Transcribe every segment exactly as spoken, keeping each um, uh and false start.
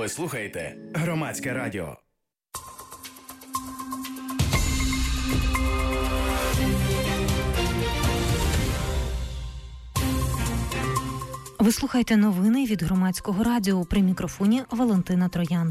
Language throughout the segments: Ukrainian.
Ви слухаєте Громадське радіо. Ви слухаєте новини від Громадського радіо. При мікрофоні Валентина Троян.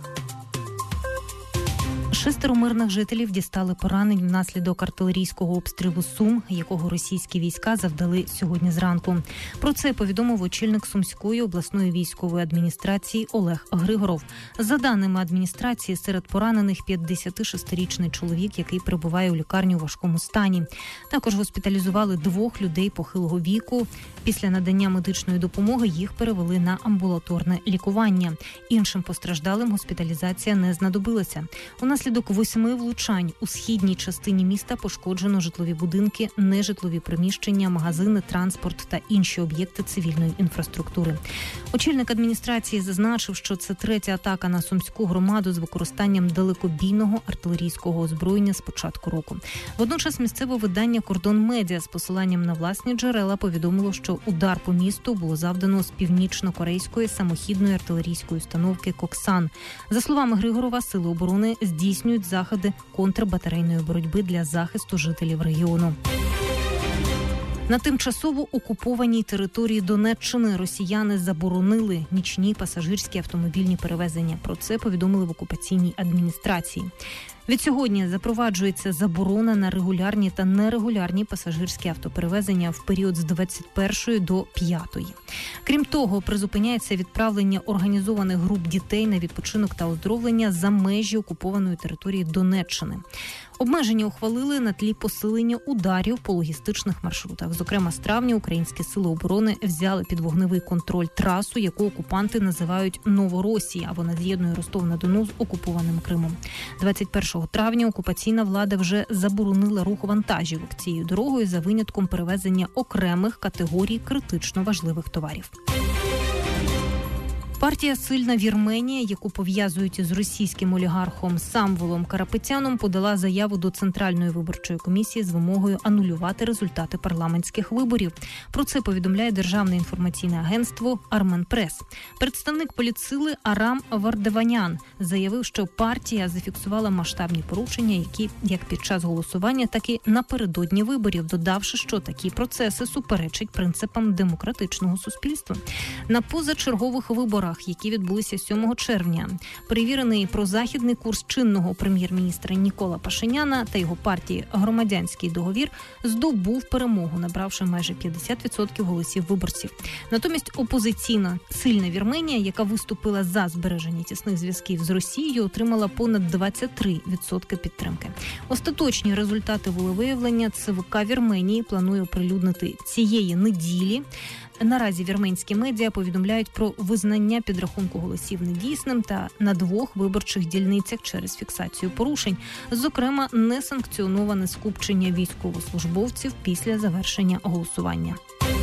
Шестеро мирних жителів дістали поранень внаслідок артилерійського обстрілу Сум, якого російські війська завдали сьогодні зранку. Про це повідомив очільник Сумської обласної військової адміністрації Олег Григоров. За даними адміністрації, серед поранених п'ятдесятишестирічний чоловік, який перебуває у лікарні у важкому стані. Також госпіталізували двох людей похилого віку. Після надання медичної допомоги їх перевели на амбулаторне лікування. Іншим постраждалим госпіталізація не знадобилася. Унаслідок восьми влучань у східній частині міста пошкоджено житлові будинки, нежитлові приміщення, магазини, транспорт та інші об'єкти цивільної інфраструктури. Очільник адміністрації зазначив, що це третя атака на Сумську громаду з використанням далекобійного артилерійського озброєння з початку року. Водночас місцеве видання «Кордон Медіа» з посиланням на власні джерела повідомило, що удар по місту було завдано з північно-корейської самохідної артилерійської установки «Коксан». За словами Григорова, сили оборони здійснюють заходи контрбатарейної боротьби для захисту жителів регіону. На тимчасово окупованій території Донеччини росіяни заборонили нічні пасажирські автомобільні перевезення. Про це повідомили в окупаційній адміністрації. Відсьогодні запроваджується заборона на регулярні та нерегулярні пасажирські автоперевезення в період з двадцять першої до п'ятої. Крім того, призупиняється відправлення організованих груп дітей на відпочинок та оздоровлення за межі окупованої території Донеччини. Обмеження ухвалили на тлі посилення ударів по логістичних маршрутах. Зокрема, з травня українські сили оборони взяли під вогневий контроль трасу, яку окупанти називають Новоросія, а вона з'єднує Ростов-на-Дону з окупованим Кримом. двадцять першого травня окупаційна влада вже заборонила рух вантажівок цією дорогою за винятком перевезення окремих категорій критично важливих товарів. Партія «Сильна Вірменія», яку пов'язують із російським олігархом Самвелом Карапетяном, подала заяву до Центральної виборчої комісії з вимогою анулювати результати парламентських виборів. Про це повідомляє Державне інформаційне агентство «Арменпрес». Представник політсили Арам Вардаванян заявив, що партія зафіксувала масштабні порушення, які як під час голосування, так і напередодні виборів, додавши, що такі процеси суперечать принципам демократичного суспільства. На позачергових виборах, які відбулися сьомого червня, перевірений прозахідний курс чинного прем'єр-міністра Нікола Пашиняна та його партії «Громадянський договір» здобув перемогу, набравши майже п'ятдесят відсотків голосів виборців. Натомість опозиційна «Сильна Вірменія», яка виступила за збереження тісних зв'язків з Росією, отримала понад двадцять три відсотки підтримки. Остаточні результати волевиявлення ЦВК Вірменії планує оприлюднити цієї неділі. Наразі вірменські медіа повідомляють про визнання підрахунку голосів недійсним та на двох виборчих дільницях через фіксацію порушень. Зокрема, несанкціоноване скупчення військовослужбовців після завершення голосування.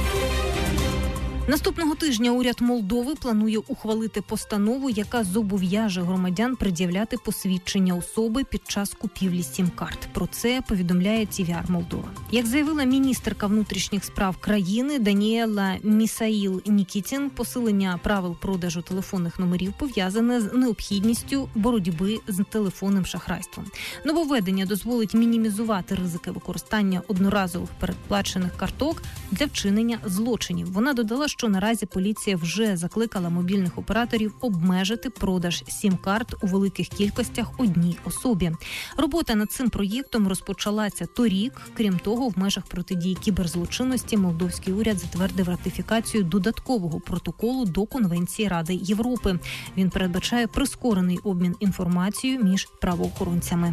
Наступного тижня уряд Молдови планує ухвалити постанову, яка зобов'яже громадян пред'являти посвідчення особи під час купівлі сім-карт. Про це повідомляє ті ві ар Молдова. Як заявила міністерка внутрішніх справ країни Даніела Місаїл-Нікітін, посилення правил продажу телефонних номерів пов'язане з необхідністю боротьби з телефонним шахрайством. Нововведення дозволить мінімізувати ризики використання одноразових передплачених карток для вчинення злочинів. Вона додала, що наразі поліція вже закликала мобільних операторів обмежити продаж сім-карт у великих кількостях одній особі. Робота над цим проєктом розпочалася торік. Крім того, в межах протидії кіберзлочинності молдовський уряд затвердив ратифікацію додаткового протоколу до Конвенції Ради Європи. Він передбачає прискорений обмін інформацією між правоохоронцями.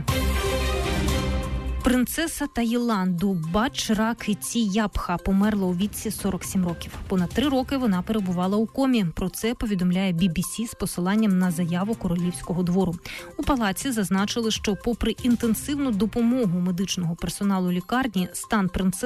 Принцеса Таїланду Бачракитіяпха померла у віці сорок сім років. Понад три роки вона перебувала у комі. Про це повідомляє бі бі сі з посиланням на заяву королівського двору. У палаці зазначили, що попри інтенсивну допомогу медичного персоналу лікарні, стан принцеси